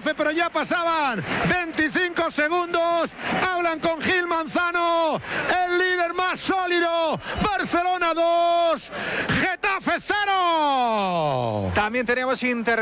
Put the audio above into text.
Getafe, pero ya pasaban 25 segundos. Hablan con Gil Manzano, el líder más sólido. Barcelona 2, Getafe 0. También tenemos